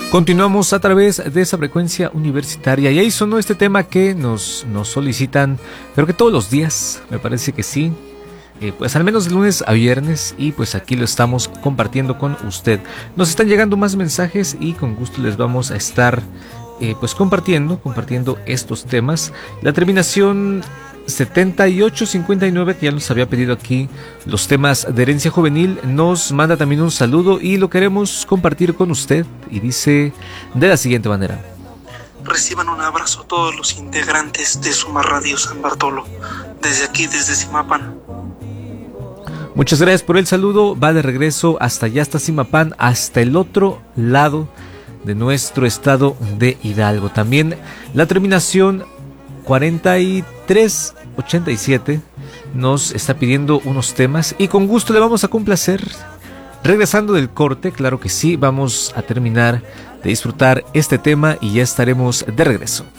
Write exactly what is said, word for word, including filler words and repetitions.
Continuamos a través de esa frecuencia universitaria y ahí sonó este tema que nos, nos solicitan, creo que todos los días, me parece que sí, eh, pues al menos de lunes a viernes, y pues aquí lo estamos compartiendo con usted. Nos están llegando más mensajes y con gusto les vamos a estar eh, pues compartiendo, compartiendo estos temas. La terminación setenta y ocho cincuenta y nueve, que ya nos había pedido aquí los temas de herencia juvenil, nos manda también un saludo y lo queremos compartir con usted, y dice de la siguiente manera: reciban un abrazo todos los integrantes de Suma Radio San Bartolo, desde aquí, desde Zimapán. Muchas gracias por el saludo, va de regreso hasta allá, hasta Zimapán, hasta el otro lado de nuestro estado de Hidalgo. También la terminación cuarenta y tres ochenta y siete nos está pidiendo unos temas y con gusto le vamos a complacer. Regresando del corte, claro que sí, vamos a terminar de disfrutar este tema y ya estaremos de regreso.